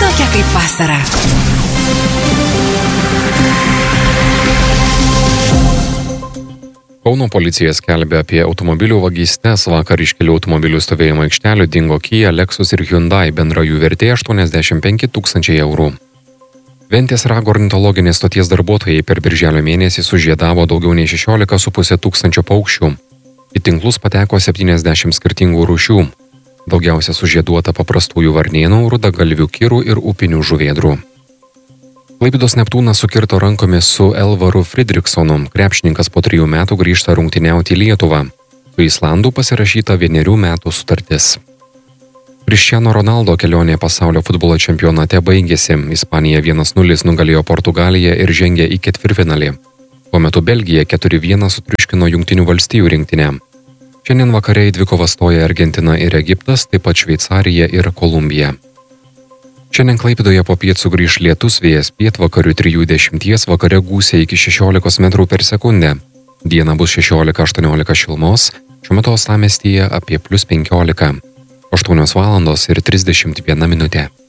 tokia kaip vasara. Kauno policija skelbia apie automobilių vagystes. Vakar iš kelių automobilių stovėjimo aikštelių dingo Kia, Lexus ir Hyundai, bendra jų vertė 85 000 eurų. Ventės rago ornitologinės stoties darbuotojai per birželio mėnesį sužiedavo daugiau nei 16,5 tūkstančio paukščių. Į tinklus pateko 70 skirtingų rūšių. Daugiausia sužieduota paprastųjų varnėnų, rudagalvių kirų ir upinių žuvėdrų. Klaipėdos Neptūnas sukirto rankomis su Elvaru Fridriksonu. Krepšininkas po 3 metų grįžta rungtyniauti į Lietuvą. Su Islandu pasirašyta 1 metų sutartis. Cristiano Ronaldo kelionė pasaulio futbolo čempionate baigėsi. Ispanija 1-0 nugalėjo Portugaliją ir žengė į ketvirtfinalį. Tuo metu Belgija 4-1 sutriuškino Jungtinių valstijų rinktinę. Šiandien vakare į dvikovą stoja Argentina ir Egiptas, taip pat Šveicarija ir Kolumbija. Šiandien Klaipėdoje popiet sugrįš lietus, vėjas pietvakarių 3-10, vakare gūsiai iki 16 metrų per sekundę. Dieną bus 16-18 šilumos, šiuo metu uostamiestyje apie +15. 8:31 minutė.